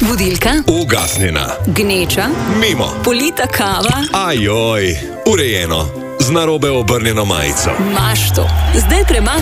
Budilka, ugasnjena, gneča, mimo, polita kava, ajoj, urejeno, z narobe obrnjeno majico. mašto. Zdaj premakni